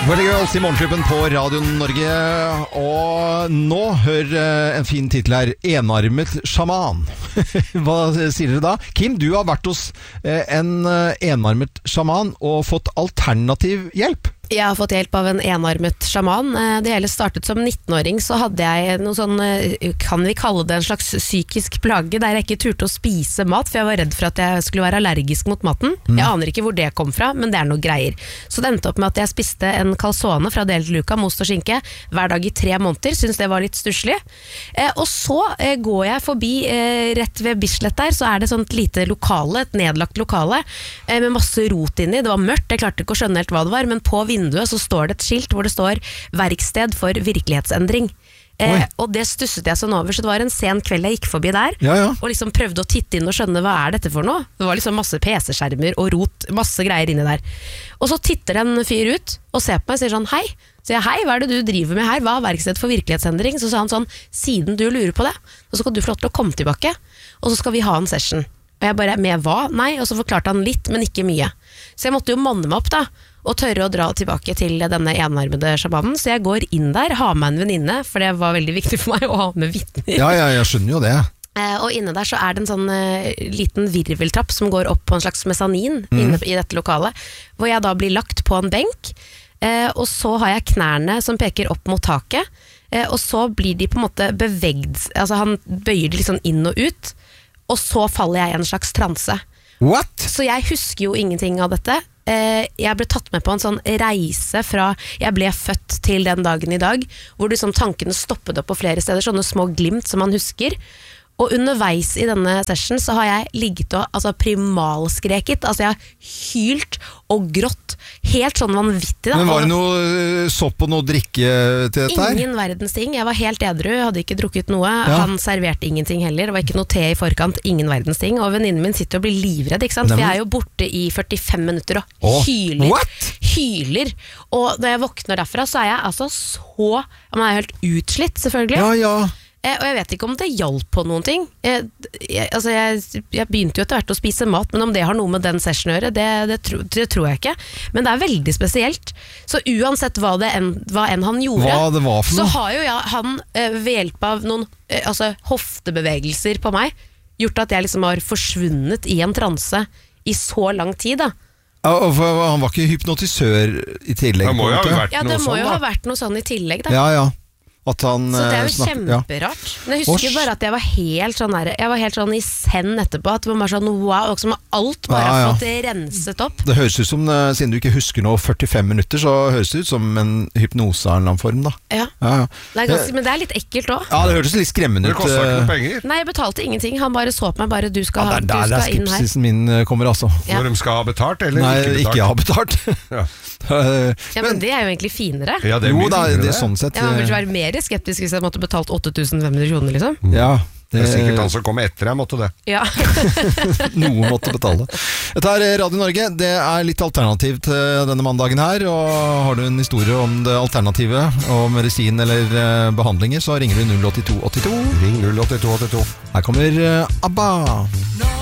Veldig Girls I morgenklubben på Radio Norge. Og nå hør en fin titel her. Enarmet sjaman. Hva sier dere da? Kim, du har vært hos en enarmet sjaman og fått alternativ hjelp. Jeg har fått hjelp av en enarmet sjaman. Det hele startet som 19-åring, så hadde jeg noe sånn, kan vi kalle det en slags psykisk plage, der jeg ikke turte å spise mat, for jeg var redd for at jeg skulle være allergisk mot maten. Jeg aner ikke hvor det kom fra, men det er noe greier. Så det endte opp med at jeg spiste en calzone fra Delt Luca, most og skinke, hver dag I 3 måneder, synes det var litt stusslig. Og så går jeg forbi, rett ved Bislett der, så er det sånt lite lokale, et nedlagt lokale, med masse rot inni. Det var mørkt, jeg klarte ikke å skjønne helt hva det var, men på vinduet så står det et skilt hvor det står verksted for virkelighetsendring. Og det stusset jeg sånn over, så det var en sen kveld jeg gikk forbi der, og liksom prøvde å titte inn og skjønne hva er dette for noe. Det var liksom masse PC-skjermer og rot, masse greier inni der. Og så titter det en fyr ut og ser på meg og sier sånn, hei. Så jeg, hei, hva er det du driver med her? Hva er verksted for virkelighetsendring? Så sa han sånn, siden du lurer på det, så skal du få lov til å komme tilbake, og så skal vi ha en session. Og jeg bare, med hva? Nei, og så forklarte han litt, men ikke mye. Så jeg måtte jo manne meg opp da, og tørre å dra tilbake til denne enarmede sjamanen. Så jeg går inn der, har med en venninne, for det var veldig viktig for meg å ha med vitner. Ja, jeg skjønner jo det. Og inne der så er det en sånn liten virveltrapp som går opp på en slags mezzanin inne I dette lokalet, hvor jeg da blir lagt på en benk, og så har jeg knærne som peker opp mot taket, og så blir de på en måte bevegd, altså han bøyer de liksom inn og ut, og så faller jeg I en slags transe. What? Så jeg husker jo ingenting av dette. Jeg ble tatt med på en sånn reise fra jeg ble født til den dagen I dag, hvor liksom tankene stoppet opp på flere steder, sånne små glimt som man husker. Og underveis I denne session så har jeg ligget og primalskreket, altså jeg har hylt og grått, helt sånn vanvittig da. Men var det noe sopp og noe drikke til dette her? Ingen verdens ting, jeg var helt edru, hadde ikke drukket noe, han serverte ingenting heller, det var ikke noe te I forkant, ingen verdens ting, og venninnen min sitter og blir livredd, ikke sant? For jeg er jo borte I 45 minutter og hyler, og når jeg våkner derfra så er jeg altså så, man er helt utslitt selvfølgelig. Ja. Og jeg vet ikke om det hjalp på noen ting. Jeg begynte jo etter hvert å spise mat, men om det har noe med den session å gjøre, det tror jeg ikke. Men det er veldig spesielt. Så uansett hva enn han gjorde, så har jo han ved hjelp av noen hoftebevegelser på meg, gjort at jeg liksom har forsvunnet I en transe I så lang tid da. Han var ikke hypnotisør I tillegg? Det må jo ha vært noe sånn I tillegg da. Ja. At han, så det er jo kjemperart. Men jeg husker bare at jeg var helt sånn I send etterpå, at det var bare sånn wow, som alt bare har fått renset opp. Det høres ut som, siden du ikke husker noe 45 minutter, så høres det ut som en hypnose av en eller annen form da. Ja. Det er men det er litt ekkelt også. Ja, det hørtes litt skremmende ut. Det kostet ikke noe penger. Nei, jeg betalte ingenting. Han bare så på meg, bare du skal inn her. Der skepsisen min kommer altså. Når de skal ha betalt, eller Nei, ikke ha betalt. Men det er jo egentlig finere. Ja, det er sånn sett. Jeg vil være mer skeptisk hvis jeg måtte betalt 8.500 kroner liksom. Ja. Det er sikkert han som kom etter jeg måtte det. Ja. Noen måtte betale. Dette Radio Norge, det er litt alternativ til denne mandagen her, og har du en historie om det alternative, og medisin eller behandlinger, så ringer du 08282. Ring 08282. Her kommer ABBA.